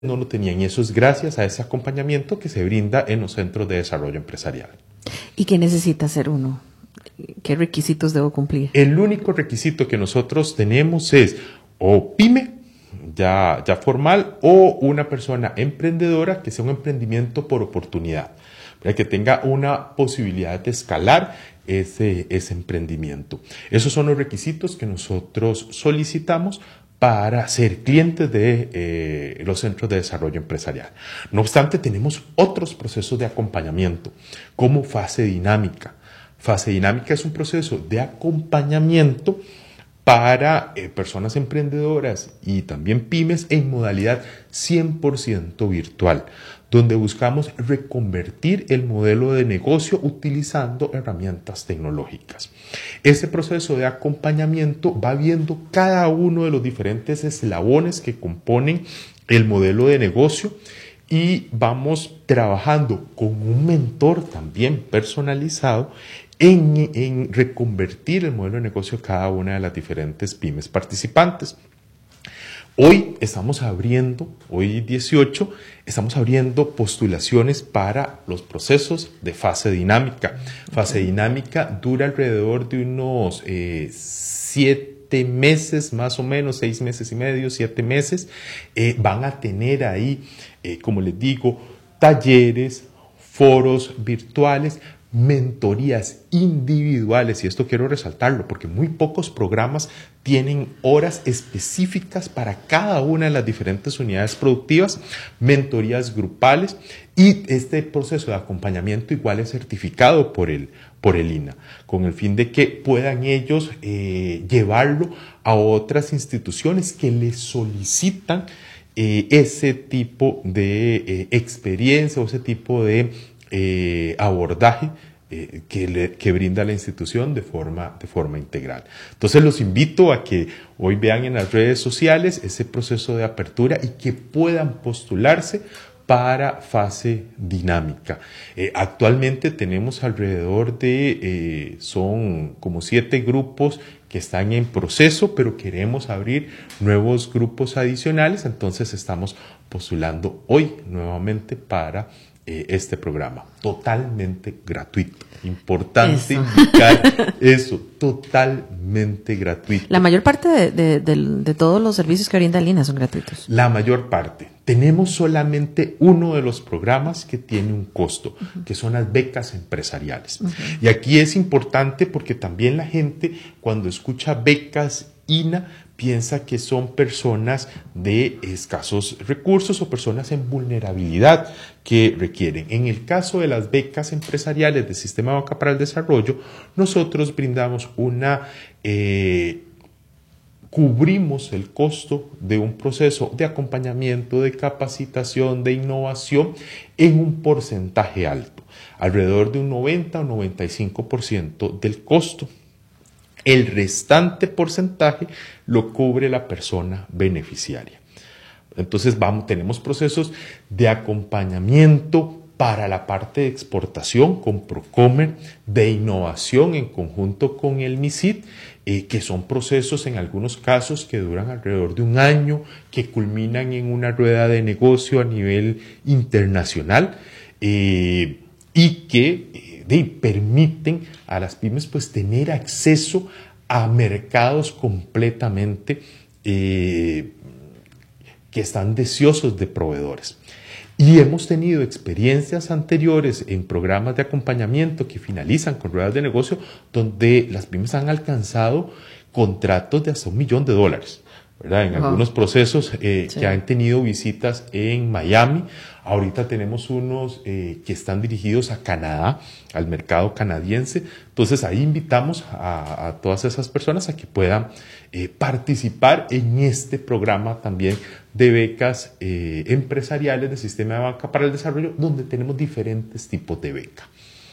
no lo tenían, y eso es gracias a ese acompañamiento que se brinda en los centros de desarrollo empresarial. ¿Y qué necesita hacer uno? ¿Qué requisitos debo cumplir? El único requisito que nosotros tenemos es o pyme, ya formal, o una persona emprendedora que sea un emprendimiento por oportunidad, para que tenga una posibilidad de escalar ese emprendimiento. Esos son los requisitos que nosotros solicitamos para ser clientes de los centros de desarrollo empresarial. No obstante, tenemos otros procesos de acompañamiento, como fase dinámica. Fase dinámica es un proceso de acompañamiento para personas emprendedoras y también pymes en modalidad 100% virtual, donde buscamos reconvertir el modelo de negocio utilizando herramientas tecnológicas. Ese proceso de acompañamiento va viendo cada uno de los diferentes eslabones que componen el modelo de negocio y vamos trabajando con un mentor también personalizado en reconvertir el modelo de negocio de cada una de las diferentes pymes participantes. Hoy estamos abriendo, hoy 18, estamos abriendo postulaciones para los procesos de fase dinámica. Fase dinámica dura alrededor de unos 7 meses, más o menos, 6 meses y medio, 7 meses. Van a tener ahí, como les digo, talleres, foros virtuales, mentorías individuales, y esto quiero resaltarlo porque muy pocos programas tienen horas específicas para cada una de las diferentes unidades productivas, mentorías grupales, y este proceso de acompañamiento igual es certificado por el INAH, con el fin de que puedan ellos llevarlo a otras instituciones que les solicitan ese tipo de experiencia o ese tipo de abordaje que brinda la institución de forma integral. Entonces los invito a que hoy vean en las redes sociales ese proceso de apertura y que puedan postularse para fase dinámica. Actualmente tenemos alrededor de, son como 7 grupos que están en proceso, pero queremos abrir nuevos grupos adicionales, entonces estamos postulando hoy nuevamente para este programa, totalmente gratuito. Importante indicar eso, totalmente gratuito. La mayor parte de todos los servicios que brinda el INAH son gratuitos. La mayor parte. Tenemos solamente uno de los programas que tiene un costo, que son las becas empresariales. Y aquí es importante porque también la gente, cuando escucha becas INAH, piensa que son personas de escasos recursos o personas en vulnerabilidad que requieren. En el caso de las becas empresariales del Sistema de Banca para el Desarrollo, nosotros brindamos cubrimos el costo de un proceso de acompañamiento, de capacitación, de innovación en un porcentaje alto, alrededor de un 90 o 95% del costo. El restante porcentaje lo cubre la persona beneficiaria. Entonces tenemos procesos de acompañamiento para la parte de exportación con Procomer, de innovación en conjunto con el MISIT, que son procesos en algunos casos que duran alrededor de un año, que culminan en una rueda de negocio a nivel internacional y que permiten a las pymes pues tener acceso a mercados completamente que están deseosos de proveedores. Y hemos tenido experiencias anteriores en programas de acompañamiento que finalizan con ruedas de negocio donde las pymes han alcanzado contratos de hasta $1 millón, ¿verdad? En algunos procesos que han tenido visitas en Miami. Ahorita tenemos unos que están dirigidos a Canadá, al mercado canadiense. Entonces ahí invitamos a todas esas personas a que puedan participar en este programa también de becas empresariales del Sistema de Banca para el Desarrollo, donde tenemos diferentes tipos de beca.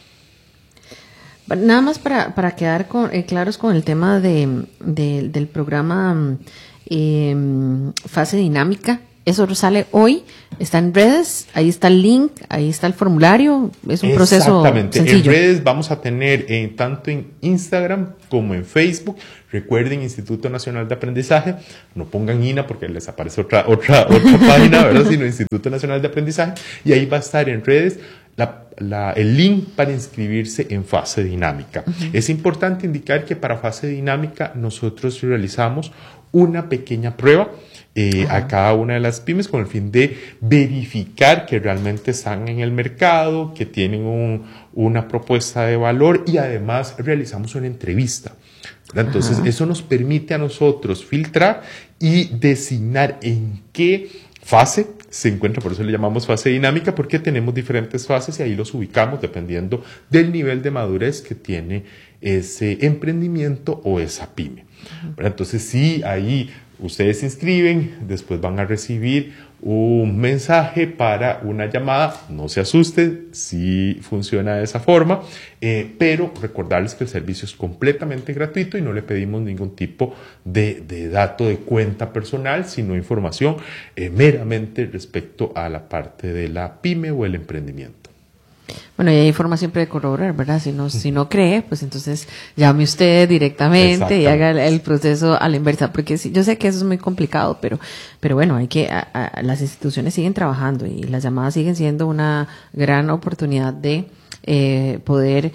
Nada más para quedar claros con el tema del programa fase dinámica, Eso sale hoy, está en redes, ahí está el link, ahí está el formulario, es un proceso sencillo. En redes vamos a tener tanto en Instagram como en Facebook. Recuerden, Instituto Nacional de Aprendizaje, no pongan INA porque les aparece otra página, ¿verdad? Sino Instituto Nacional de Aprendizaje, y ahí va a estar en redes el link para inscribirse en fase dinámica. Es importante indicar que para fase dinámica nosotros realizamos una pequeña prueba a cada una de las pymes con el fin de verificar que realmente están en el mercado, que tienen una propuesta de valor, y además realizamos una entrevista. Entonces, eso nos permite a nosotros filtrar y designar en qué fase se encuentra, por eso le llamamos fase dinámica, porque tenemos diferentes fases y ahí los ubicamos dependiendo del nivel de madurez que tiene ese emprendimiento o esa pyme. Entonces, sí, ahí ustedes se inscriben, después van a recibir un mensaje para una llamada. No se asusten, sí funciona de esa forma, pero recordarles que el servicio es completamente gratuito y no le pedimos ningún tipo de dato de cuenta personal, sino información meramente respecto a la parte de la pyme o el emprendimiento. Bueno, y hay forma siempre de corroborar, ¿verdad? Si no cree, pues entonces llame usted directamente y haga el proceso a la inversa, porque yo sé que eso es muy complicado, pero bueno, las instituciones siguen trabajando y las llamadas siguen siendo una gran oportunidad de poder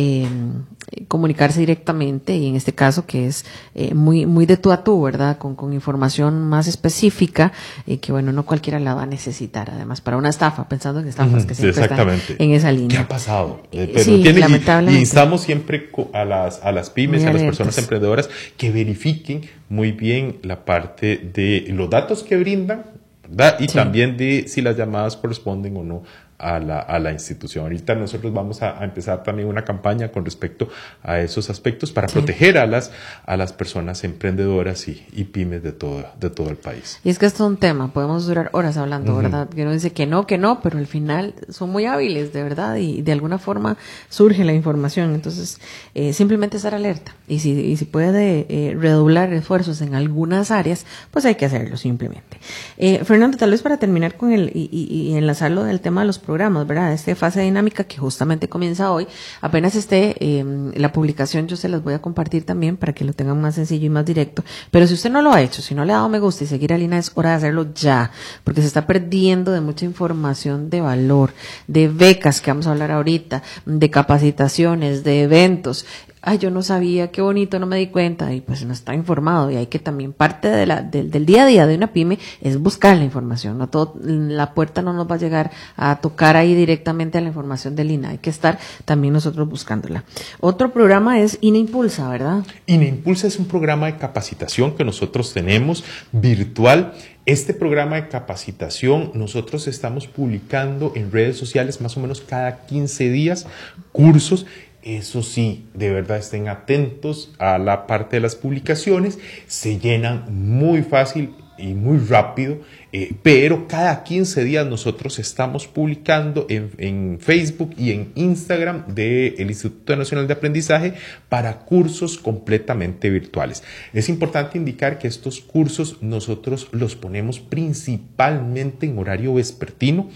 comunicarse directamente, y en este caso que es muy de tú a tú, ¿verdad? Con información más específica, que bueno, no cualquiera la va a necesitar, además para una estafa, pensando en estafas que siempre están en esa línea. ¿Qué ha pasado? Sí, lamentablemente. Y instamos siempre a las pymes, muy a las personas emprendedoras, que verifiquen muy bien la parte de los datos que brindan, ¿verdad? Y también de si las llamadas corresponden o no a la institución. Ahorita nosotros vamos a empezar también una campaña con respecto a esos aspectos para proteger a las personas emprendedoras y pymes de todo el país. Y es que esto es un tema, podemos durar horas hablando, ¿verdad? Que uno dice que no, pero al final son muy hábiles, de verdad, y de alguna forma surge la información. Entonces, simplemente estar alerta. Y si puede redoblar esfuerzos en algunas áreas, pues hay que hacerlo simplemente. Fernando, tal vez para terminar con y enlazarlo del tema de los programas, ¿verdad? Fase dinámica que justamente comienza hoy. Apenas esté la publicación, yo se las voy a compartir también para que lo tengan más sencillo y más directo. Pero si usted no lo ha hecho, si no le ha dado me gusta y seguir a Lina, es hora de hacerlo ya, porque se está perdiendo de mucha información de valor, de becas que vamos a hablar ahorita, de capacitaciones, de eventos. Ay, yo no sabía, qué bonito, no me di cuenta, y pues no está informado, y hay que también, parte del día a día de una pyme es buscar la información, no todo, la puerta no nos va a llegar a tocar ahí directamente a la información de Lina, hay que estar también nosotros buscándola. Otro programa es INA Impulsa, ¿verdad? INA Impulsa es un programa de capacitación que nosotros tenemos virtual. Este programa de capacitación nosotros estamos publicando en redes sociales más o menos cada 15 días cursos. Eso sí, de verdad estén atentos a la parte de las publicaciones, se llenan muy fácil y muy rápido, pero cada 15 días nosotros estamos publicando en Facebook y en Instagram del Instituto Nacional de Aprendizaje para cursos completamente virtuales. Es importante indicar que estos cursos nosotros los ponemos principalmente en horario vespertino,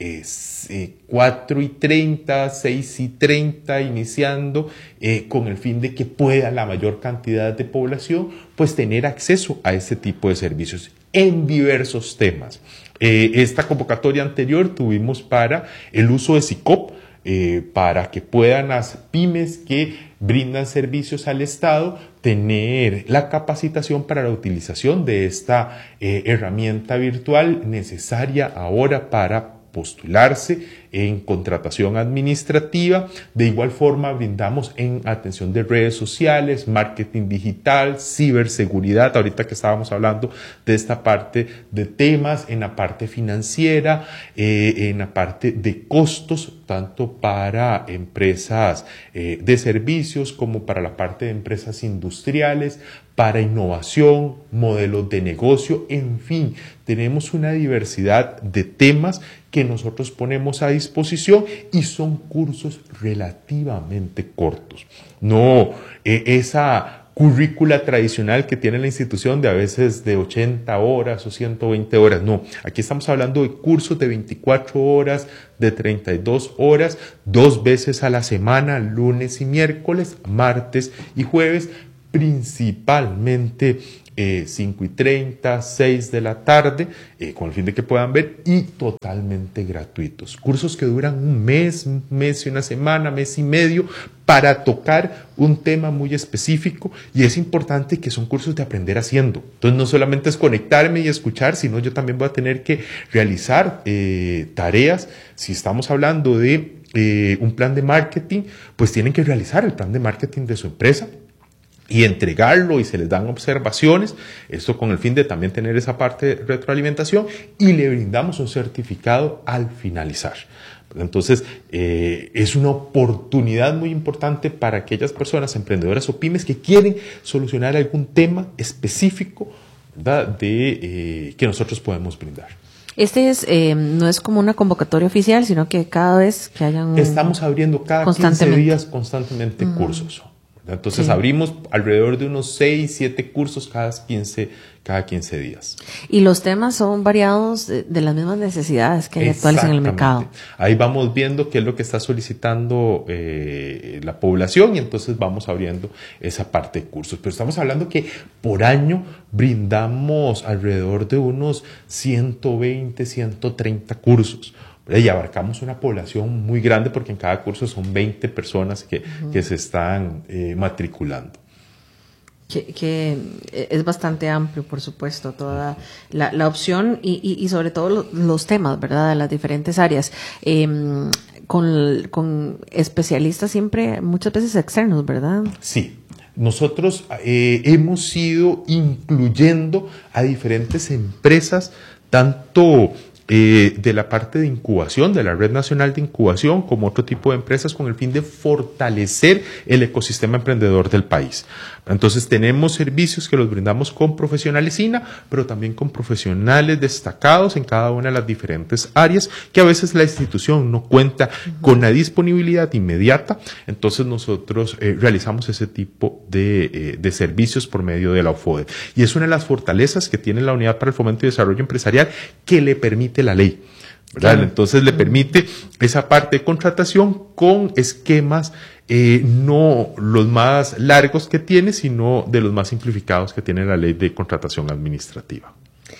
4:30, 6:30 iniciando, con el fin de que pueda la mayor cantidad de población pues tener acceso a este tipo de servicios en diversos temas. Esta convocatoria anterior tuvimos para el uso de SICOP, para que puedan las pymes que brindan servicios al Estado tener la capacitación para la utilización de esta herramienta virtual necesaria ahora para postularse en contratación administrativa. De igual forma brindamos en atención de redes sociales, marketing digital, ciberseguridad, ahorita que estábamos hablando de esta parte de temas, en la parte financiera, en la parte de costos, tanto para empresas de servicios como para la parte de empresas industriales, para innovación, modelos de negocio, en fin, tenemos una diversidad de temas que nosotros ponemos a disposición y son cursos relativamente cortos. No, esa currícula tradicional que tiene la institución de a veces de 80 horas o 120 horas. No, aquí estamos hablando de cursos de 24 horas, de 32 horas, 2 veces a la semana, lunes y miércoles, martes y jueves, principalmente 5:30, 6 de la tarde, con el fin de que puedan ver, y totalmente gratuitos. Cursos que duran un mes y una semana, mes y medio, para tocar un tema muy específico, y es importante que son cursos de aprender haciendo. Entonces no solamente es conectarme y escuchar, sino yo también voy a tener que realizar tareas. Si estamos hablando de un plan de marketing, pues tienen que realizar el plan de marketing de su empresa y entregarlo, y se les dan observaciones, esto con el fin de también tener esa parte de retroalimentación, y le brindamos un certificado al finalizar. Entonces, es una oportunidad muy importante para aquellas personas, emprendedoras o pymes, que quieren solucionar algún tema específico, ¿verdad?, que nosotros podemos brindar. No es como una convocatoria oficial, sino que cada vez que haya un... Estamos abriendo cada 15 días constantemente cursos. Entonces sí, abrimos alrededor de unos 6, 7 cursos cada 15 días. Y los temas son variados de las mismas necesidades que hay actuales en el mercado. Ahí vamos viendo qué es lo que está solicitando la población, y entonces vamos abriendo esa parte de cursos. Pero estamos hablando que por año brindamos alrededor de unos 120, 130 cursos. Y abarcamos una población muy grande, porque en cada curso son 20 personas que se están matriculando. Que es bastante amplio, por supuesto, toda la opción y sobre todo los temas, ¿verdad?, de las diferentes áreas. Con especialistas siempre, muchas veces externos, ¿verdad? Sí. Nosotros hemos ido incluyendo a diferentes empresas, tanto de la parte de incubación, de la Red Nacional de Incubación, como otro tipo de empresas, con el fin de fortalecer el ecosistema emprendedor del país. Entonces tenemos servicios que los brindamos con profesionales INA, pero también con profesionales destacados en cada una de las diferentes áreas, que a veces la institución no cuenta con la disponibilidad inmediata. Entonces nosotros realizamos ese tipo de servicios por medio de la OFODE. Y es una de las fortalezas que tiene la Unidad para el Fomento y Desarrollo Empresarial, que le permite la ley, ¿verdad? Claro. Entonces le permite esa parte de contratación con esquemas no los más largos que tiene, sino de los más simplificados que tiene la ley de contratación administrativa.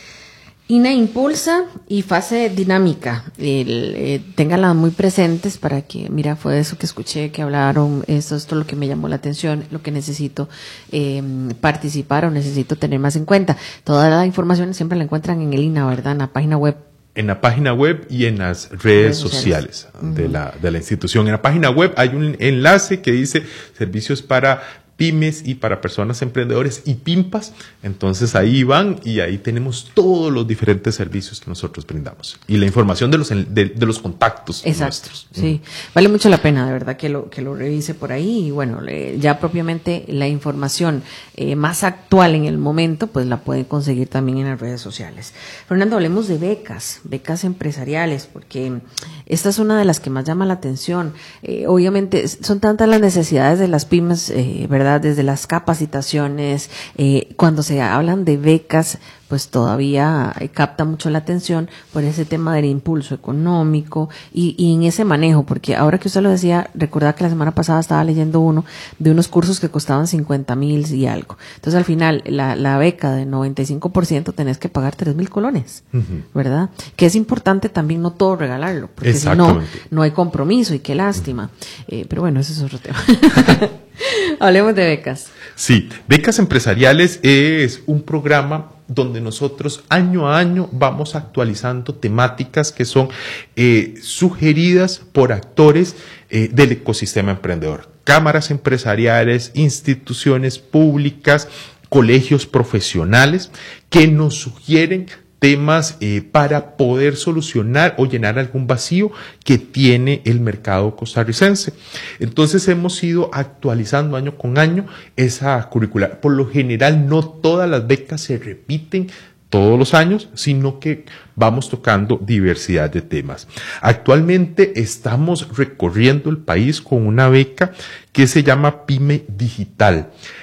INA impulsa y fase dinámica. Ténganlas muy presentes para que, mira, fue eso que escuché que hablaron, esto es lo que me llamó la atención, lo que necesito participar o necesito tener más en cuenta. Toda la información siempre la encuentran en el INA, ¿verdad?, en la página web. En la página web y en las redes sociales de la institución. En la página web hay un enlace que dice servicios para pymes y para personas emprendedores y PIMPAS. Entonces ahí van, y ahí tenemos todos los diferentes servicios que nosotros brindamos y la información de los contactos. Exacto, nuestros. Sí, vale mucho la pena, de verdad, que lo revise por ahí. Y bueno, ya propiamente la información más actual en el momento, pues la pueden conseguir también en las redes sociales. Fernando, hablemos de becas empresariales, porque esta es una de las que más llama la atención. Obviamente son tantas las necesidades de las pymes, ¿verdad?, desde las capacitaciones, cuando se hablan de becas, pues todavía capta mucho la atención por ese tema del impulso económico y en ese manejo, porque ahora que usted lo decía, recordaba que la semana pasada estaba leyendo uno de unos cursos que costaban 50,000 y algo. Entonces al final la beca de 95% tenés que pagar 3,000 colones, ¿verdad? Que es importante también no todo regalarlo, porque si no hay compromiso, y qué lástima. Pero bueno, ese es otro tema. Hablemos de becas. Sí, Becas Empresariales es un programa donde nosotros año a año vamos actualizando temáticas que son sugeridas por actores del ecosistema emprendedor. Cámaras empresariales, instituciones públicas, colegios profesionales que nos sugieren temas para poder solucionar o llenar algún vacío que tiene el mercado costarricense. Entonces hemos ido actualizando año con año esa curricular. Por lo general no todas las becas se repiten todos los años, sino que vamos tocando diversidad de temas. Actualmente estamos recorriendo el país con una beca que se llama PYME Digital.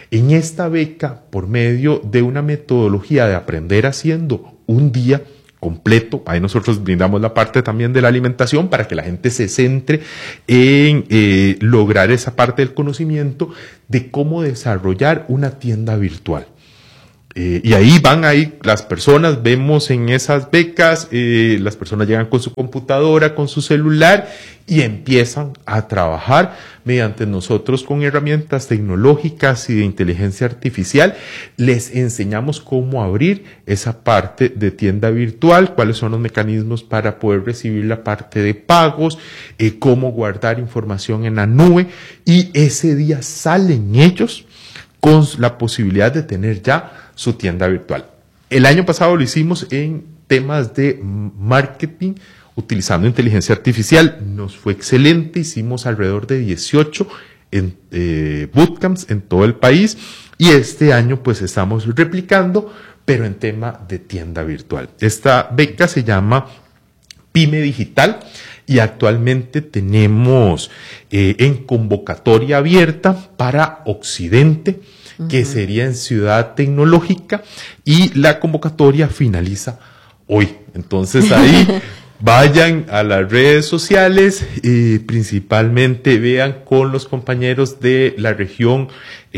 En esta beca, por medio de una metodología de aprender haciendo un día completo, ahí nosotros brindamos la parte también de la alimentación para que la gente se centre en lograr esa parte del conocimiento de cómo desarrollar una tienda virtual. Y ahí las personas, vemos en esas becas, las personas llegan con su computadora, con su celular y empiezan a trabajar mediante nosotros con herramientas tecnológicas y de inteligencia artificial. Les enseñamos cómo abrir esa parte de tienda virtual, cuáles son los mecanismos para poder recibir la parte de pagos, cómo guardar información en la nube, y ese día salen ellos con la posibilidad de tener ya su tienda virtual. El año pasado lo hicimos en temas de marketing utilizando inteligencia artificial. Nos fue excelente. Hicimos alrededor de 18 bootcamps en todo el país, y este año pues estamos replicando, pero en tema de tienda virtual. Esta beca se llama Pyme Digital y actualmente tenemos en convocatoria abierta para Occidente, que sería en Ciudad Tecnológica, y la convocatoria finaliza hoy. Entonces ahí vayan a las redes sociales y principalmente vean con los compañeros de la región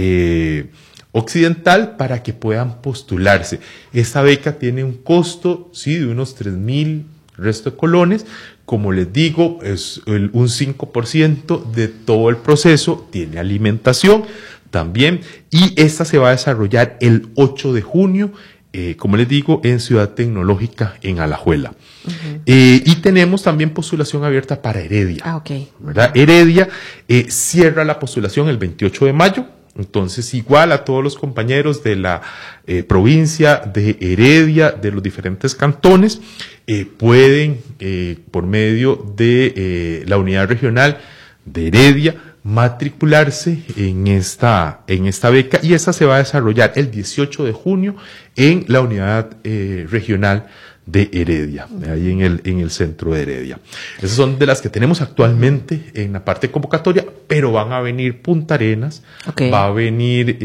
occidental para que puedan postularse. Esta beca tiene un costo, sí, de unos 3,000 resto de colones. Como les digo, es un 5% de todo el proceso, tiene alimentación también, y esta se va a desarrollar el 8 de junio, como les digo, en Ciudad Tecnológica, en Alajuela. Y tenemos también postulación abierta para Heredia. ¿Verdad? Heredia cierra la postulación el 28 de mayo. Entonces, igual a todos los compañeros de la provincia de Heredia, de los diferentes cantones, pueden, por medio de la unidad regional de Heredia, matricularse en esta beca, y esta se va a desarrollar el 18 de junio en la unidad regional de Heredia, ahí en el centro de Heredia. Esas son de las que tenemos actualmente en la parte convocatoria, pero van a venir Punta Arenas, va a venir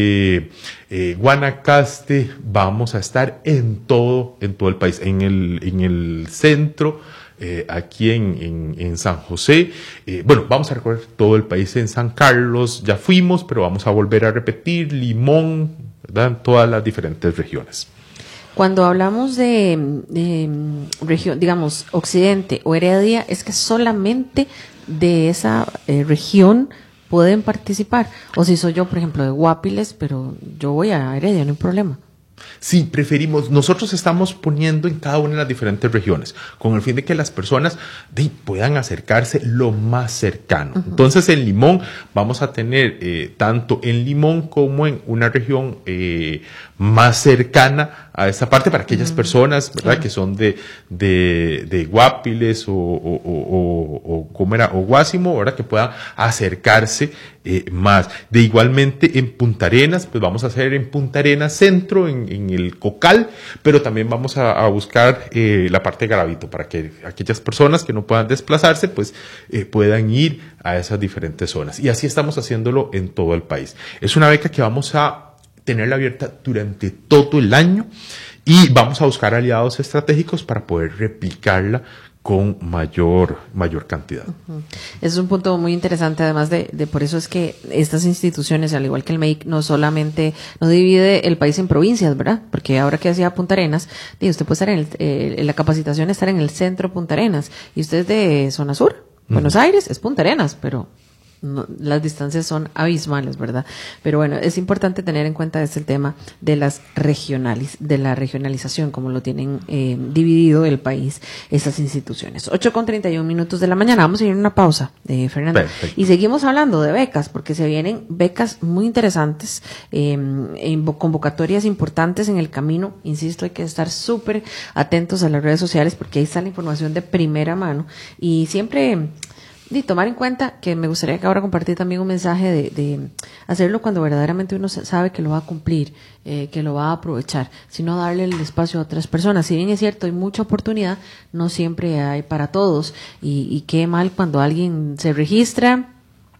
Guanacaste, vamos a estar en todo el país, en el centro, aquí en San José. Bueno, vamos a recorrer todo el país. En San Carlos ya fuimos, pero vamos a volver a repetir, Limón, ¿verdad? En todas las diferentes regiones. Cuando hablamos de región, digamos, Occidente o Heredia, es que solamente de esa región pueden participar. O si soy yo, por ejemplo, de Guapiles, pero yo voy a Heredia, no hay problema. Sí, preferimos, nosotros estamos poniendo en cada una de las diferentes regiones, con el fin de que las personas puedan acercarse lo más cercano. Entonces, en Limón vamos a tener, tanto en Limón como en una región más cercana a esta parte, para aquellas personas, ¿verdad?, que son de Guapiles o Guásimo, ¿verdad?, que puedan acercarse más. De igualmente en Punta Arenas, pues vamos a hacer en Punta Arenas Centro, en el Cocal, pero también vamos a buscar la parte de Garavito, para que aquellas personas que no puedan desplazarse, pues puedan ir a esas diferentes zonas. Y así estamos haciéndolo en todo el país. Es una beca que vamos a tenerla abierta durante todo el año, y vamos a buscar aliados estratégicos para poder replicarla con mayor cantidad. Es un punto muy interesante, además de por eso es que estas instituciones, al igual que el MEIC, no divide el país en provincias, ¿verdad? Porque ahora que decía Punta Arenas, usted puede estar en la capacitación, estar en el centro Punta Arenas, y usted es de zona sur, Buenos Aires, es Punta Arenas, pero no, las distancias son abismales, ¿verdad? Pero bueno, es importante tener en cuenta el tema de la regionalización, como lo tienen dividido el país, esas instituciones. 8:31 de la mañana. Vamos a ir a una pausa, Fernando. Perfecto. Y seguimos hablando de becas, porque se vienen becas muy interesantes, en convocatorias importantes en el camino. Insisto, hay que estar súper atentos a las redes sociales, porque ahí está la información de primera mano, y siempre y tomar en cuenta que me gustaría que ahora compartir también un mensaje de hacerlo cuando verdaderamente uno sabe que lo va a cumplir, que lo va a aprovechar, sino darle el espacio a otras personas. Si bien es cierto, hay mucha oportunidad, no siempre hay para todos, y qué mal cuando alguien se registra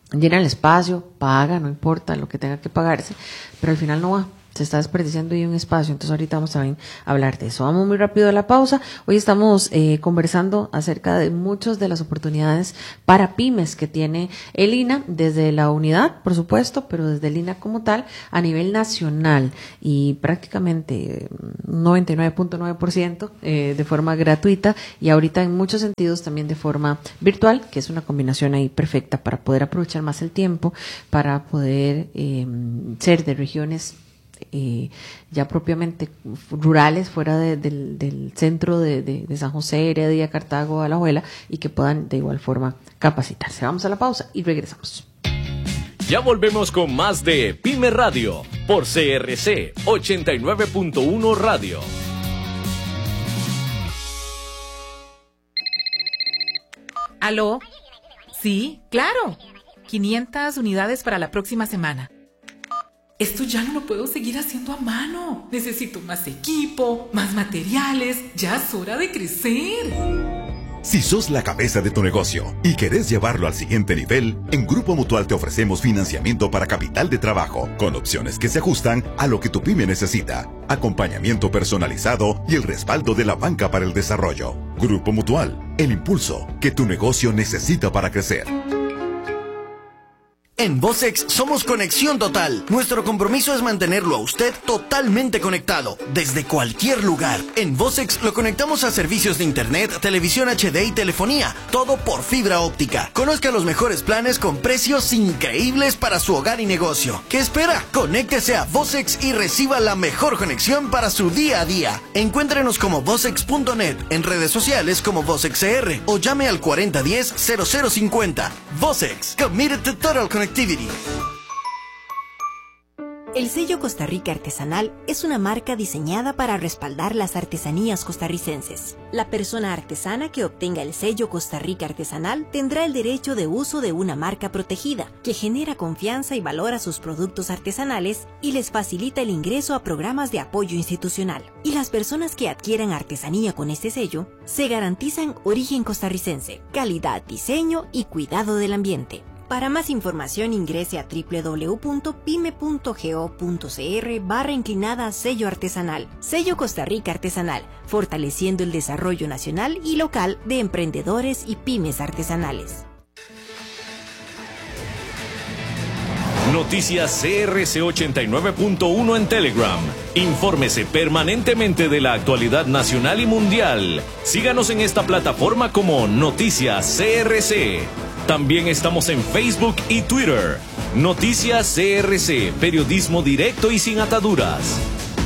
llena el espacio, paga, no importa lo que tenga que pagarse, pero al final no va. Se está desperdiciando ahí un espacio, entonces ahorita vamos a hablar de eso. Vamos muy rápido a la pausa. Hoy estamos conversando acerca de muchas de las oportunidades para pymes que tiene el INAH, desde la unidad, por supuesto, pero desde el INAH como tal, a nivel nacional, y prácticamente 99.9% de forma gratuita, y ahorita en muchos sentidos también de forma virtual, que es una combinación ahí perfecta para poder aprovechar más el tiempo, para poder ser de regiones ya propiamente rurales, fuera del centro de San José, Heredia, Cartago, Alajuela, y que puedan de igual forma capacitarse. Vamos a la pausa y regresamos. Ya volvemos con más de Pyme Radio por CRC 89.1 Radio. ¿Aló? Sí, claro. 500 unidades para la próxima semana. Esto ya no lo puedo seguir haciendo a mano. Necesito más equipo, más materiales. Ya es hora de crecer. Si sos la cabeza de tu negocio y querés llevarlo al siguiente nivel, en Grupo Mutual te ofrecemos financiamiento para capital de trabajo, con opciones que se ajustan a lo que tu pyme necesita, acompañamiento personalizado y el respaldo de la banca para el desarrollo. Grupo Mutual, el impulso que tu negocio necesita para crecer. En Vocex somos conexión total. Nuestro compromiso es mantenerlo a usted totalmente conectado, desde cualquier lugar. En Vocex lo conectamos a servicios de internet, televisión HD y telefonía, todo por fibra óptica. Conozca los mejores planes con precios increíbles para su hogar y negocio. ¿Qué espera? Conéctese a Vocex y reciba la mejor conexión para su día a día. Encuéntrenos como vocex.net, en redes sociales como VocexCR, o llame al 4010-0050. Vocex, committed to total connectivity. El sello Costa Rica Artesanal es una marca diseñada para respaldar las artesanías costarricenses. La persona artesana que obtenga el sello Costa Rica Artesanal tendrá el derecho de uso de una marca protegida, que genera confianza y valora sus productos artesanales y les facilita el ingreso a programas de apoyo institucional. Y las personas que adquieran artesanía con este sello se garantizan origen costarricense, calidad, diseño y cuidado del ambiente. Para más información ingrese a www.pyme.go.cr/sello artesanal. Sello Costa Rica Artesanal, fortaleciendo el desarrollo nacional y local de emprendedores y pymes artesanales. Noticias CRC 89.1 en Telegram. Infórmese permanentemente de la actualidad nacional y mundial. Síganos en esta plataforma como Noticias CRC. También estamos en Facebook y Twitter. Noticias CRC, periodismo directo y sin ataduras.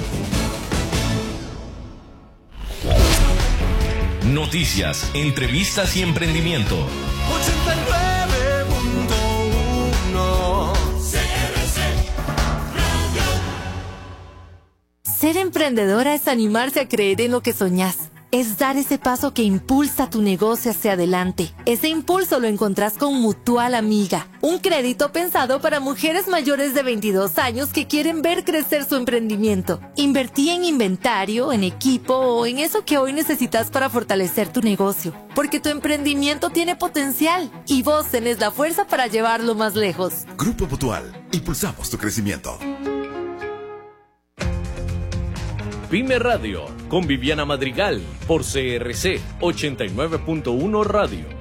Noticias, entrevistas y emprendimiento. 89.1 CRC Radio. Ser emprendedora es animarse a creer en lo que soñás. Es dar ese paso que impulsa tu negocio hacia adelante. Ese impulso lo encontrás con Mutual Amiga, un crédito pensado para mujeres mayores de 22 años que quieren ver crecer su emprendimiento. Invertí en inventario, en equipo o en eso que hoy necesitas para fortalecer tu negocio, porque tu emprendimiento tiene potencial y vos tenés la fuerza para llevarlo más lejos. Grupo Mutual, impulsamos tu crecimiento. Pyme Radio, con Viviana Madrigal, por CRC 89.1 Radio.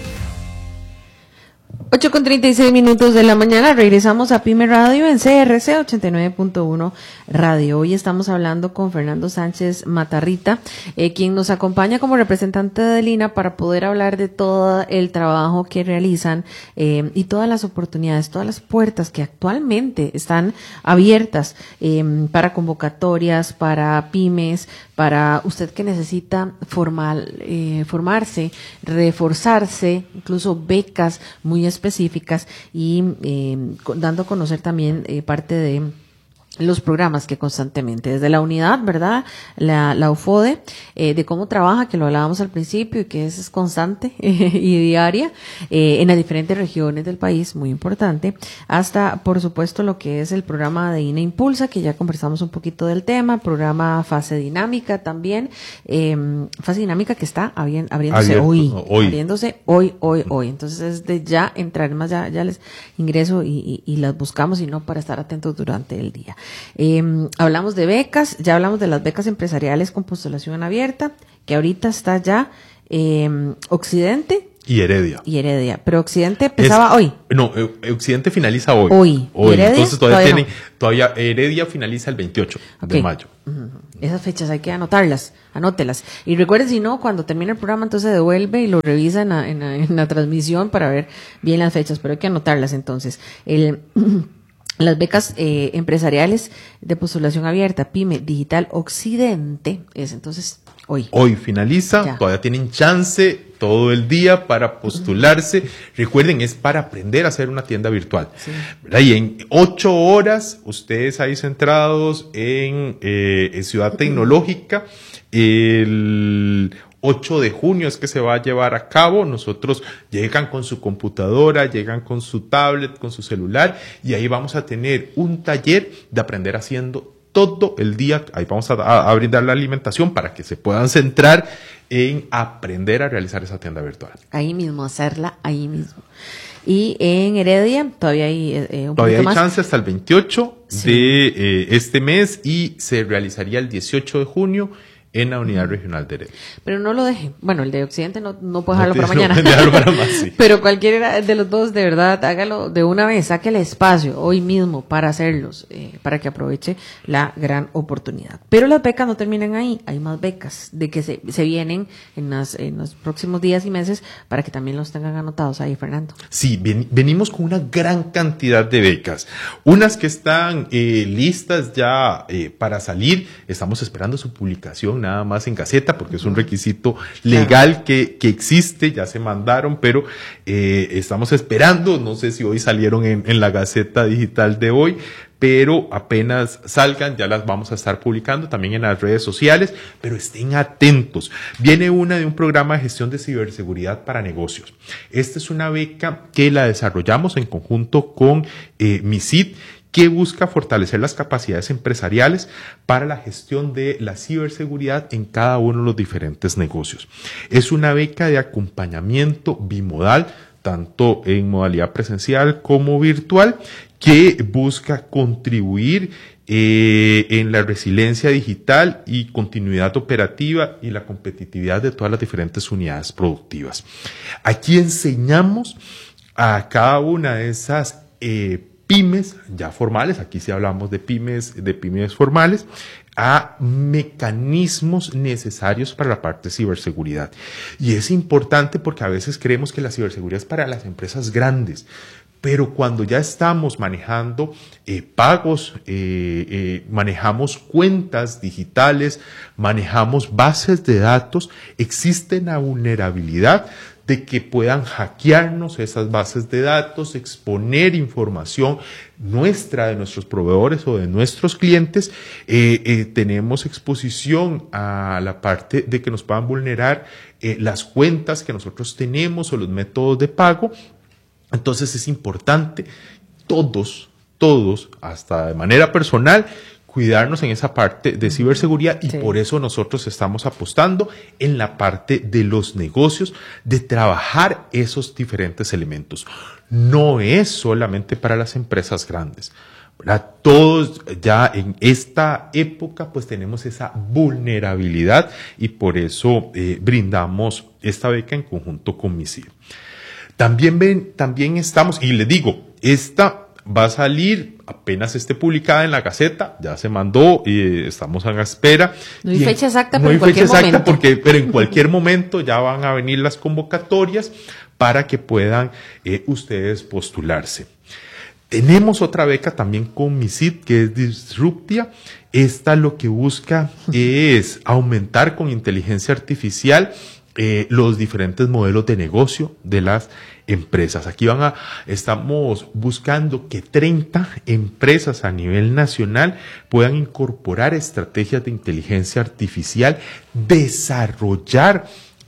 8:36 de la mañana, regresamos a Pyme Radio en CRC 89.1 Radio. Hoy estamos hablando con Fernando Sánchez Matarrita, quien nos acompaña como representante de INAH para poder hablar de todo el trabajo que realizan y todas las oportunidades, todas las puertas que actualmente están abiertas para convocatorias, para pymes, para usted que necesita formarse, reforzarse, incluso becas muy específicas y dando a conocer también parte de los programas que constantemente, desde la unidad, ¿verdad? La UFODE, de cómo trabaja, que lo hablábamos al principio y que es constante y diaria, en las diferentes regiones del país, muy importante, hasta, por supuesto, lo que es el programa de INA Impulsa, que ya conversamos un poquito del tema, programa Fase Dinámica también, Fase Dinámica que está abriéndose hoy. Abriéndose hoy. Entonces, es de ya entrar, más ya les ingreso y las buscamos, y no para estar atentos durante el día. Hablamos de becas, ya hablamos de las becas empresariales con postulación abierta, que ahorita está ya Occidente y Heredia. Pero Occidente empezaba hoy. No, Occidente finaliza hoy. Hoy. Entonces todavía Heredia finaliza el 28 de mayo. Esas fechas hay que anótelas. Y recuerden, si no, cuando termine el programa, entonces devuelve y lo revisa en la transmisión para ver bien las fechas, pero hay que anotarlas entonces. Las becas empresariales de postulación abierta, PYME Digital Occidente, es entonces hoy. Hoy finaliza, ya. Todavía tienen chance todo el día para postularse. Recuerden, es para aprender a hacer una tienda virtual. Sí. Y en 8 horas, ustedes ahí centrados en Ciudad Tecnológica, el 8 de junio es que se va a llevar a cabo. Nosotros llegan con su computadora, llegan con su tablet, con su celular, y ahí vamos a tener un taller de aprender haciendo todo el día. Ahí vamos a brindar la alimentación para que se puedan centrar en aprender a realizar esa tienda virtual. Ahí mismo, hacerla ahí mismo. Y en Heredia todavía hay todavía hay chance hasta el 28 de este mes, y se realizaría el 18 de junio en la unidad regional de Heredia. Pero no lo deje. Bueno, el de Occidente no puedo dejarlo para mañana. Sí. Pero cualquiera de los dos, de verdad, hágalo de una vez. Saque el espacio hoy mismo para hacerlos, para que aproveche la gran oportunidad. Pero las becas no terminan ahí. Hay más becas de que se vienen en los próximos días y meses, para que también los tengan anotados ahí, Fernando. Sí, venimos con una gran cantidad de becas. Unas que están listas ya para salir. Estamos esperando su publicación nada más en Gaceta, porque es un requisito legal que existe, ya se mandaron, pero estamos esperando, no sé si hoy salieron en la Gaceta Digital de hoy, pero apenas salgan ya las vamos a estar publicando también en las redes sociales, pero estén atentos. Viene una de un programa de gestión de ciberseguridad para negocios. Esta es una beca que la desarrollamos en conjunto con MISID, que busca fortalecer las capacidades empresariales para la gestión de la ciberseguridad en cada uno de los diferentes negocios. Es una beca de acompañamiento bimodal, tanto en modalidad presencial como virtual, que busca contribuir en la resiliencia digital y continuidad operativa y la competitividad de todas las diferentes unidades productivas. Aquí enseñamos a cada una de esas pymes ya formales, aquí sí hablamos de pymes formales, a mecanismos necesarios para la parte de ciberseguridad. Y es importante porque a veces creemos que la ciberseguridad es para las empresas grandes, pero cuando ya estamos manejando pagos, manejamos cuentas digitales, manejamos bases de datos, existe una vulnerabilidad de que puedan hackearnos esas bases de datos, exponer información nuestra, de nuestros proveedores o de nuestros clientes. Tenemos exposición a la parte de que nos puedan vulnerar las cuentas que nosotros tenemos o los métodos de pago. Entonces es importante todos, hasta de manera personal, cuidarnos en esa parte de ciberseguridad, y por eso nosotros estamos apostando en la parte de los negocios, de trabajar esos diferentes elementos. No es solamente para las empresas grandes, ¿verdad? Todos ya en esta época pues tenemos esa vulnerabilidad, y por eso brindamos esta beca en conjunto con MISID. También estamos, y les digo, esta va a salir apenas esté publicada en la Gaceta, ya se mandó y estamos a la espera. No hay fecha exacta, pero en cualquier momento. Pero en cualquier momento ya van a venir las convocatorias para que puedan ustedes postularse. Tenemos otra beca también con MISID, que es Disruptia. Esta lo que busca es aumentar con inteligencia artificial los diferentes modelos de negocio de las empresas. Aquí estamos buscando que 30 empresas a nivel nacional puedan incorporar estrategias de inteligencia artificial, desarrollar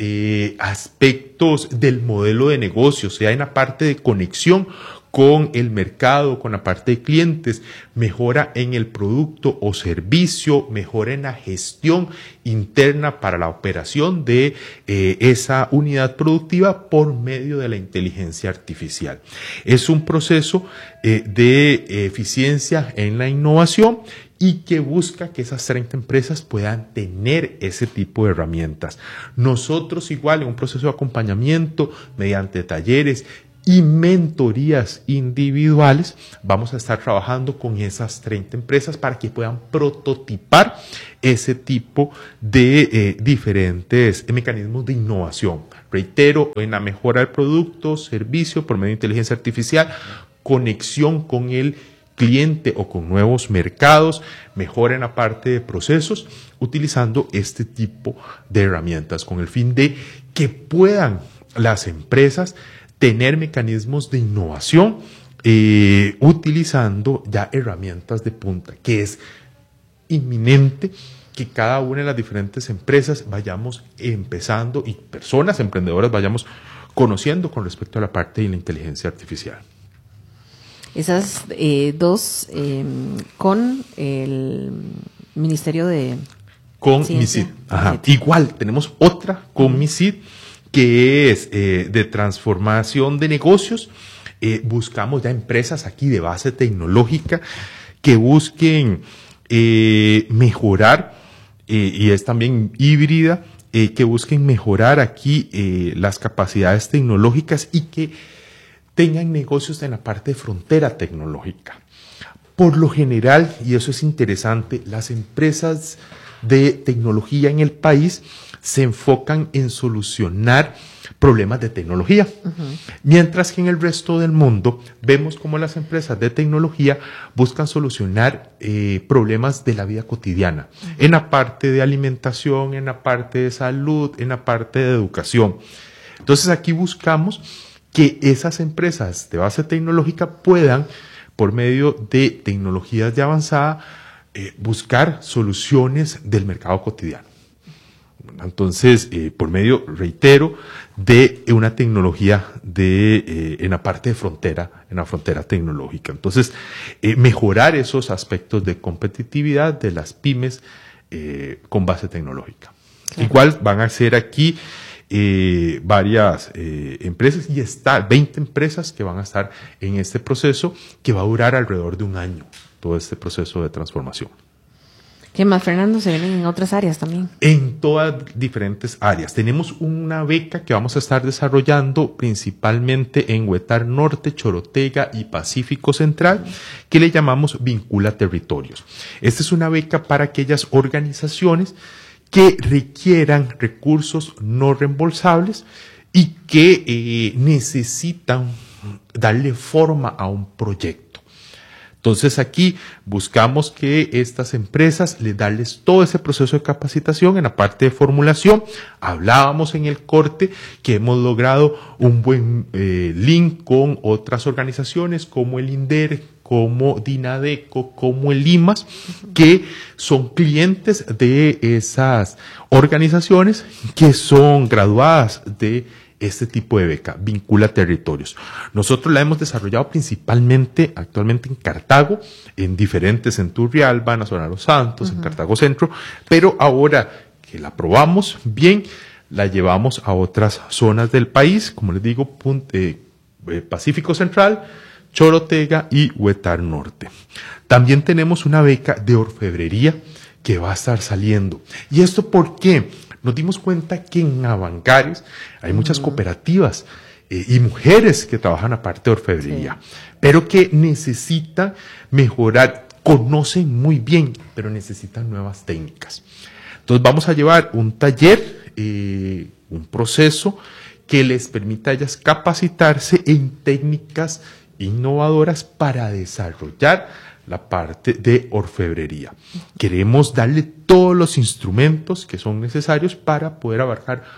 aspectos del modelo de negocio, sea en la parte de conexión con el mercado, con la parte de clientes, mejora en el producto o servicio, mejora en la gestión interna para la operación de esa unidad productiva por medio de la inteligencia artificial. Es un proceso de eficiencia en la innovación y que busca que esas 30 empresas puedan tener ese tipo de herramientas. Nosotros igual en un proceso de acompañamiento mediante talleres y mentorías individuales, vamos a estar trabajando con esas 30 empresas para que puedan prototipar ese tipo de diferentes mecanismos de innovación. Reitero, en la mejora del producto, servicio por medio de inteligencia artificial, conexión con el cliente o con nuevos mercados, mejora en la parte de procesos, utilizando este tipo de herramientas con el fin de que puedan las empresas tener mecanismos de innovación utilizando ya herramientas de punta, que es inminente que cada una de las diferentes empresas vayamos empezando y personas emprendedoras vayamos conociendo con respecto a la parte de la inteligencia artificial. Esas dos con el Ministerio de Con Ciencia. MISID. Ajá. Igual, tenemos otra con MISID que es de transformación de negocios. Buscamos ya empresas aquí de base tecnológica que busquen mejorar, y es también híbrida, que busquen mejorar aquí las capacidades tecnológicas y que tengan negocios en la parte de frontera tecnológica. Por lo general, y eso es interesante, las empresas de tecnología en el país se enfocan en solucionar problemas de tecnología, mientras que en el resto del mundo vemos cómo las empresas de tecnología buscan solucionar problemas de la vida cotidiana, en la parte de alimentación, en la parte de salud, en la parte de educación. Entonces aquí buscamos que esas empresas de base tecnológica puedan, por medio de tecnologías de avanzada, buscar soluciones del mercado cotidiano. Entonces, por medio, reitero, de una tecnología en la parte de frontera, en la frontera tecnológica. Entonces, mejorar esos aspectos de competitividad de las pymes con base tecnológica. Claro. Igual van a ser aquí varias empresas y 20 empresas que van a estar en este proceso que va a durar alrededor de un año, todo este proceso de transformación. ¿Qué más, Fernando? ¿Se vienen en otras áreas también? En todas diferentes áreas. Tenemos una beca que vamos a estar desarrollando principalmente en Huetar Norte, Chorotega y Pacífico Central, que le llamamos Vincula Territorios. Esta es una beca para aquellas organizaciones que requieran recursos no reembolsables y que necesitan darle forma a un proyecto. Entonces aquí buscamos que estas empresas les darles todo ese proceso de capacitación en la parte de formulación. Hablábamos en el corte que hemos logrado un buen link con otras organizaciones como el INDER, como DINADECO, como el IMAS, que son clientes de esas organizaciones que son graduadas de este tipo de beca, Vincula Territorios. Nosotros la hemos desarrollado principalmente actualmente en Cartago, en diferentes, en Turrialba, en la zona de Los Santos, en Cartago Centro, pero ahora que la probamos bien, la llevamos a otras zonas del país, como les digo, Pacífico Central, Chorotega y Huetar Norte. También tenemos una beca de orfebrería que va a estar saliendo. ¿Y esto por qué? Nos dimos cuenta que en Avancares hay muchas cooperativas y mujeres que trabajan aparte de orfebrería, pero que necesitan mejorar, conocen muy bien, pero necesitan nuevas técnicas. Entonces vamos a llevar un taller, un proceso que les permita a ellas capacitarse en técnicas innovadoras para desarrollar la parte de orfebrería. Queremos darle todos los instrumentos que son necesarios para poder abarcar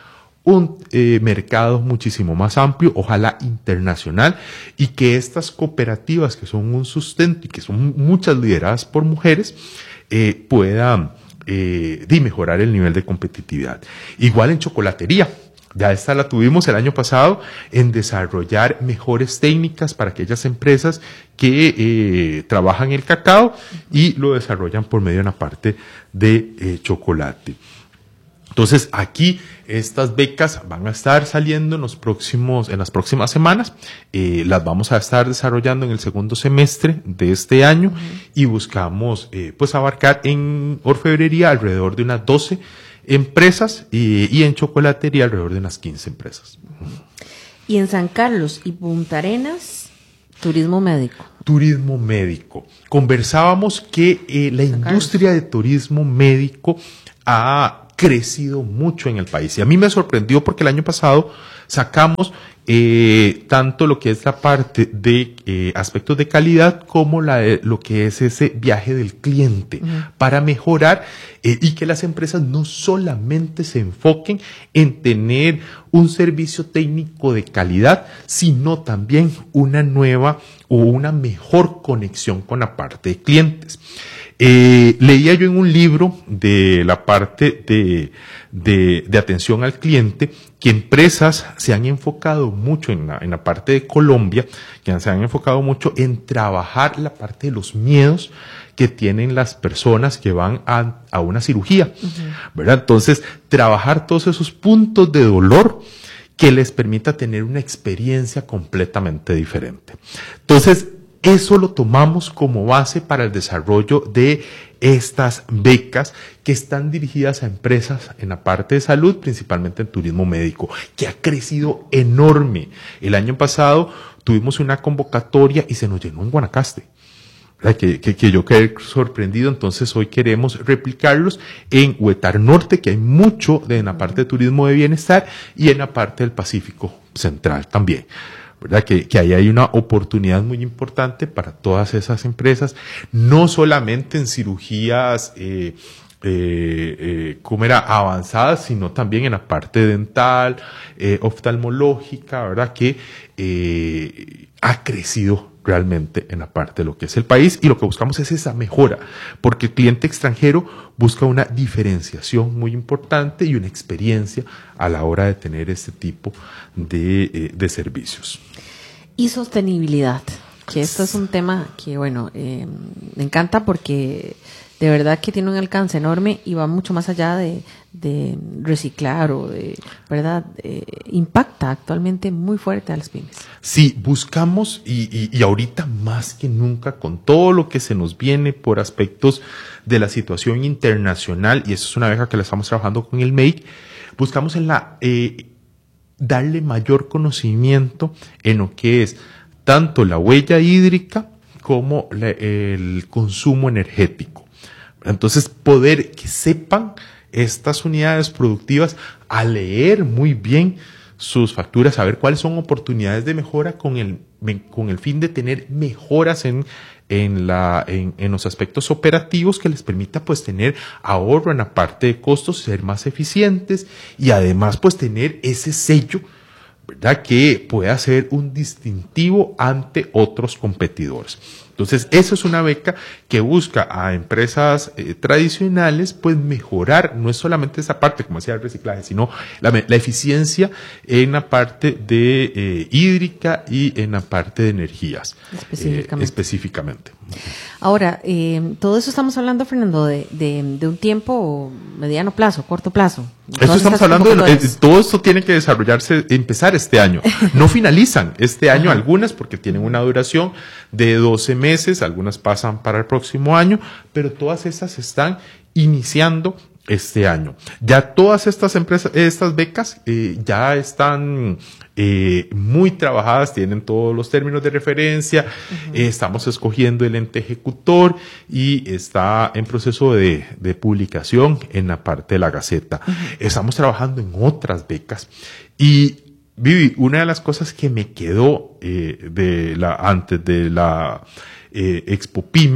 un mercado muchísimo más amplio, ojalá internacional, y que estas cooperativas que son un sustento y que son muchas lideradas por mujeres puedan mejorar el nivel de competitividad. Igual en chocolatería. Ya esta la tuvimos el año pasado en desarrollar mejores técnicas para aquellas empresas que trabajan el cacao y lo desarrollan por medio de una parte de chocolate. Entonces aquí estas becas van a estar saliendo en las próximas semanas, las vamos a estar desarrollando en el segundo semestre de este año y buscamos pues abarcar en orfebrería alrededor de unas 12 empresas y en chocolatería alrededor de unas 15 empresas. Y en San Carlos y Punta Arenas, turismo médico. Turismo médico. Conversábamos que la industria de turismo médico ha crecido mucho en el país. Y a mí me sorprendió porque el año pasado sacamos tanto lo que es la parte de aspectos de calidad como lo que es ese viaje del cliente para mejorar y que las empresas no solamente se enfoquen en tener un servicio técnico de calidad, sino también una nueva o una mejor conexión con la parte de clientes. Leía yo en un libro de la parte de atención al cliente que empresas se han enfocado mucho en la parte de Colombia, que se han enfocado mucho en trabajar la parte de los miedos que tienen las personas que van a una cirugía, ¿verdad? Entonces, trabajar todos esos puntos de dolor que les permita tener una experiencia completamente diferente. Entonces, eso lo tomamos como base para el desarrollo de estas becas que están dirigidas a empresas en la parte de salud, principalmente en turismo médico, que ha crecido enorme. El año pasado tuvimos una convocatoria y se nos llenó en Guanacaste. Que yo quedé sorprendido, entonces hoy queremos replicarlos en Huetar Norte, que hay mucho en la parte de turismo de bienestar, y en la parte del Pacífico Central también. ¿Verdad? Que ahí hay una oportunidad muy importante para todas esas empresas, no solamente en cirugías avanzadas, sino también en la parte dental, oftalmológica, ¿verdad? Que ha crecido realmente en la parte de lo que es el país, y lo que buscamos es esa mejora, porque el cliente extranjero busca una diferenciación muy importante y una experiencia a la hora de tener este tipo de servicios. Y sostenibilidad, que esto es un tema que, bueno, me encanta porque de verdad que tiene un alcance enorme y va mucho más allá de reciclar o de, ¿verdad? Impacta actualmente muy fuerte a las pymes. Sí, buscamos y ahorita más que nunca con todo lo que se nos viene por aspectos de la situación internacional, y eso es una beca que la estamos trabajando con el MEIC, buscamos darle mayor conocimiento en lo que es tanto la huella hídrica como el consumo energético. Entonces, poder que sepan estas unidades productivas a leer muy bien sus facturas, saber cuáles son oportunidades de mejora con el fin de tener mejoras en los aspectos operativos que les permita pues tener ahorro en la parte de costos, ser más eficientes y además pues tener ese sello, ¿verdad? Que pueda ser un distintivo ante otros competidores. Entonces, eso es una beca que busca a empresas tradicionales, pues mejorar, no es solamente esa parte, como decía, el reciclaje, sino la eficiencia en la parte de hídrica y en la parte de energías. Específicamente. Ahora, todo eso estamos hablando, Fernando, de un tiempo mediano plazo, corto plazo. Eso estamos hablando todo esto tiene que desarrollarse, empezar este año. No finalizan este año algunas porque tienen una duración de 12 meses, algunas pasan para el próximo año, pero todas estas están iniciando este año. Ya todas estas empresas, estas becas ya están muy trabajadas, tienen todos los términos de referencia, estamos escogiendo el ente ejecutor y está en proceso de publicación en la parte de la Gaceta. Estamos trabajando en otras becas y Vivi, una de las cosas que me quedó antes de la Expo Pyme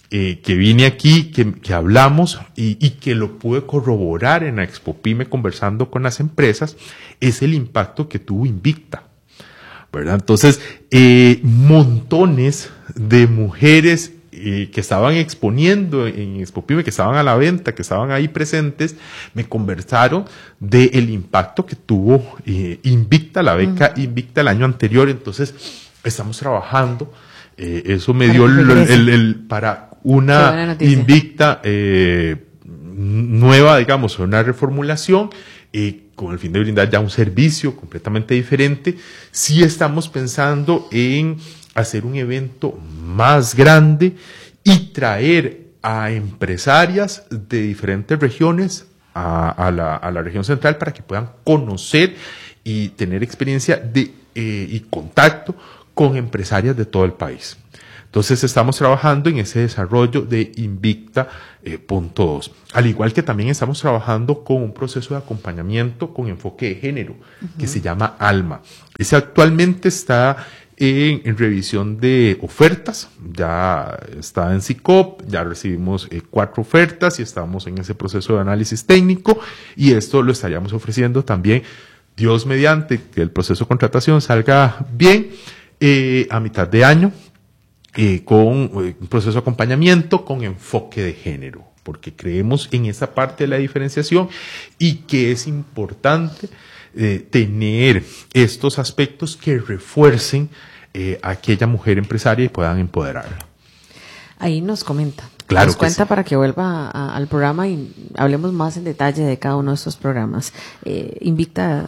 que vine aquí, que hablamos y que lo pude corroborar en la Expo Pyme conversando con las empresas, es el impacto que tuvo Invicta, ¿verdad? Entonces, montones de mujeres que estaban exponiendo en Expo Pyme, que estaban a la venta, que estaban ahí presentes, me conversaron del impacto que tuvo Invicta, la beca Invicta el año anterior. Entonces, estamos trabajando, eso me dio para una Invicta nueva, digamos, una reformulación, con el fin de brindar ya un servicio completamente diferente. Sí estamos pensando en hacer un evento más grande y traer a empresarias de diferentes regiones a la región central para que puedan conocer y tener experiencia y contacto con empresarias de todo el país. Entonces estamos trabajando en ese desarrollo de Invicta punto 2. Al igual que también estamos trabajando con un proceso de acompañamiento con enfoque de género, que se llama ALMA. Ese actualmente está en revisión de ofertas, ya está en SICOP, ya recibimos 4 ofertas y estamos en ese proceso de análisis técnico, y esto lo estaríamos ofreciendo también, Dios mediante, que el proceso de contratación salga bien, a mitad de año, con un proceso de acompañamiento con enfoque de género, porque creemos en esa parte de la diferenciación y que es importante tener estos aspectos que refuercen a aquella mujer empresaria y puedan empoderarla. Ahí nos comenta. Claro, nos cuenta sí, para que vuelva al programa y hablemos más en detalle de cada uno de estos programas. Invicta,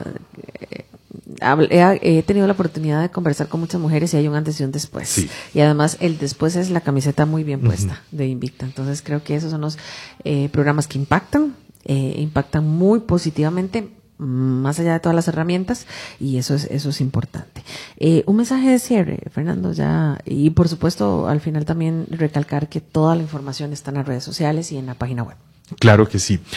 he tenido la oportunidad de conversar con muchas mujeres y hay un antes y un después. Sí. Y además el después es la camiseta muy bien puesta de Invicta. Entonces creo que esos son los programas que impactan muy positivamente, más allá de todas las herramientas, y eso es importante. Un mensaje de cierre, Fernando, ya, y por supuesto al final también recalcar que toda la información está en las redes sociales y en la página web. Claro que sí.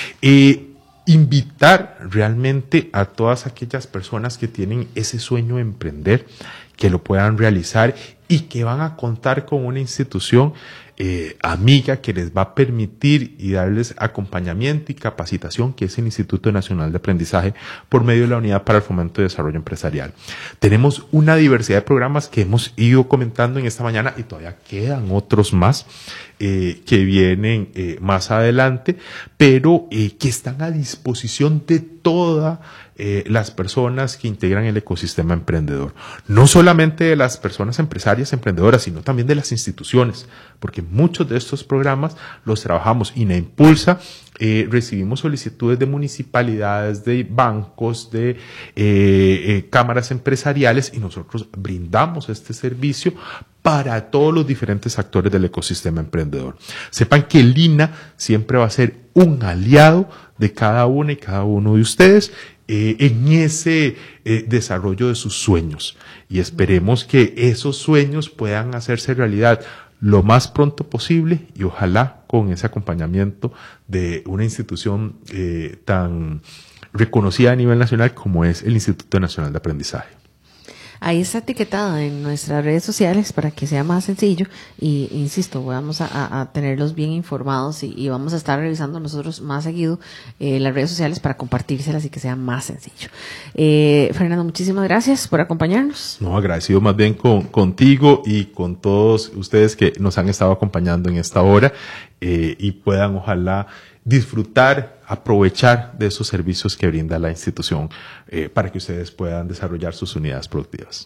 Invitar realmente a todas aquellas personas que tienen ese sueño de emprender, que lo puedan realizar y que van a contar con una institución amiga que les va a permitir y darles acompañamiento y capacitación, que es el Instituto Nacional de Aprendizaje, por medio de la Unidad para el Fomento y Desarrollo Empresarial. Tenemos una diversidad de programas que hemos ido comentando en esta mañana y todavía quedan otros más que vienen más adelante, pero que están a disposición de todas las personas que integran el ecosistema emprendedor. No solamente de las personas empresarias, emprendedoras, sino también de las instituciones, porque muchos de estos programas los trabajamos. INAImpulsa, recibimos solicitudes de municipalidades, de bancos, de cámaras empresariales, y nosotros brindamos este servicio para todos los diferentes actores del ecosistema emprendedor. Sepan que el INA siempre va a ser un aliado de cada una y cada uno de ustedes en ese desarrollo de sus sueños, y esperemos que esos sueños puedan hacerse realidad lo más pronto posible, y ojalá con ese acompañamiento de una institución tan reconocida a nivel nacional como es el Instituto Nacional de Aprendizaje. Ahí está etiquetada en nuestras redes sociales para que sea más sencillo, y insisto, vamos a tenerlos bien informados y vamos a estar revisando nosotros más seguido las redes sociales para compartírselas y que sea más sencillo. Fernando, muchísimas gracias por acompañarnos. No, agradecido más bien contigo y con todos ustedes que nos han estado acompañando en esta hora, y puedan ojalá disfrutar, aprovechar de esos servicios que brinda la institución para que ustedes puedan desarrollar sus unidades productivas.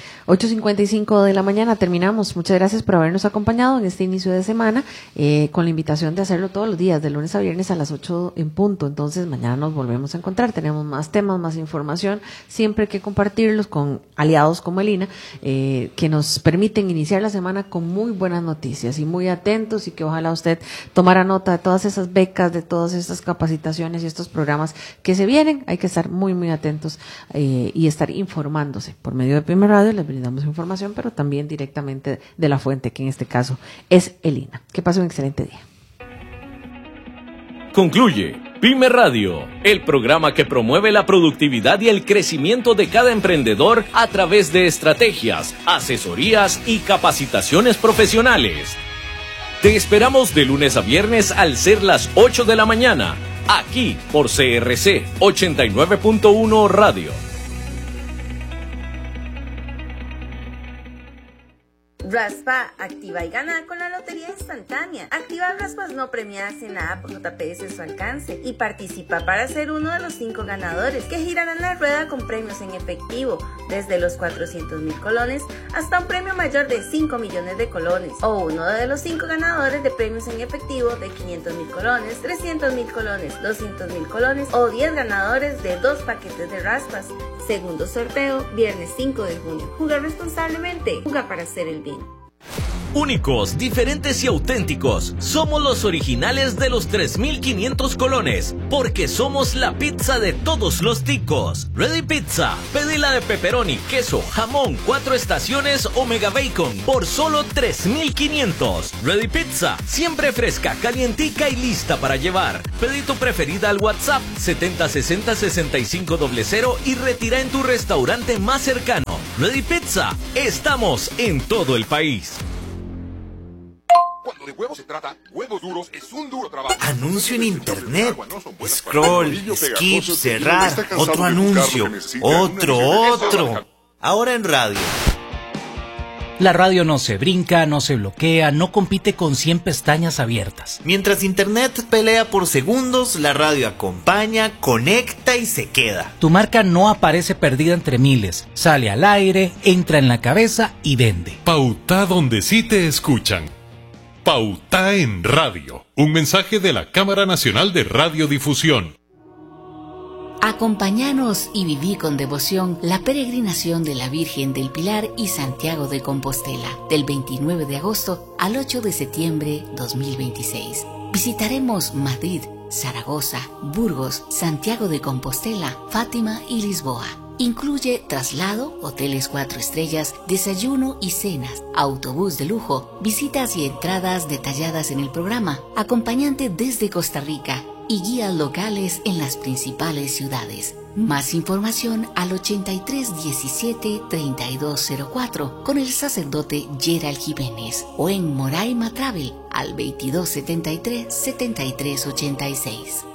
8:55 de la mañana, terminamos. Muchas gracias por habernos acompañado en este inicio de semana, con la invitación de hacerlo todos los días, de lunes a viernes a las 8 en punto. Entonces mañana nos volvemos a encontrar, tenemos más temas, más información, siempre hay que compartirlos con aliados como el INA, que nos permiten iniciar la semana con muy buenas noticias y muy atentos, y que ojalá usted tomara nota de todas esas becas, de todas estas capacitaciones y estos programas que se vienen. Hay que estar muy, muy atentos y estar informándose por medio de Pyme Radio. Les brindamos información, pero también directamente de la fuente, que en este caso es el INA. Que pase un excelente día. Concluye Pyme Radio, el programa que promueve la productividad y el crecimiento de cada emprendedor a través de estrategias, asesorías y capacitaciones profesionales. Te esperamos de lunes a viernes al ser las 8 de la mañana, aquí por CRC 89.1 Radio. Raspa, activa y gana con la Lotería Instantánea. Activa raspas no premiadas en la app JPS a su alcance y participa para ser uno de los 5 ganadores que girarán la rueda con premios en efectivo, desde los 400,000 colones hasta un premio mayor de 5 millones de colones, o uno de los 5 ganadores de premios en efectivo de 500,000 colones, 300,000 colones, 200,000 colones o 10 ganadores de 2 paquetes de raspas. Segundo sorteo, viernes 5 de junio. Juega responsablemente, juega para hacer el bien. Únicos, diferentes y auténticos. Somos los originales de los 3,500 colones, porque somos la pizza de todos los ticos. Ready Pizza, pedila de pepperoni, queso, jamón, 4 estaciones o mega bacon por solo 3,500. Ready Pizza, siempre fresca, calientica y lista para llevar. Pedí tu preferida al WhatsApp 7060-6500 y retira en tu restaurante más cercano. Ready Pizza, estamos en todo el país. Cuando de huevos se trata, Huevos Duros es un duro trabajo. Anuncio en internet. Scroll, skip, cerrar. Otro anuncio. Otro. Ahora en radio. La radio no se brinca, no se bloquea, no compite con 100 pestañas abiertas. Mientras internet pelea por segundos, la radio acompaña, conecta y se queda. Tu marca no aparece perdida entre miles. Sale al aire, entra en la cabeza y vende. Pauta donde sí te escuchan. Pauta en radio. Un mensaje de la Cámara Nacional de Radiodifusión. Acompáñanos y viví con devoción la peregrinación de la Virgen del Pilar y Santiago de Compostela, del 29 de agosto al 8 de septiembre 2026. Visitaremos Madrid, Zaragoza, Burgos, Santiago de Compostela, Fátima y Lisboa. Incluye traslado, hoteles 4 estrellas, desayuno y cenas, autobús de lujo, visitas y entradas detalladas en el programa, acompañante desde Costa Rica y guías locales en las principales ciudades. Más información al 8317-3204 con el sacerdote Gerald Jiménez o en Moraima Travel al 2273-7386.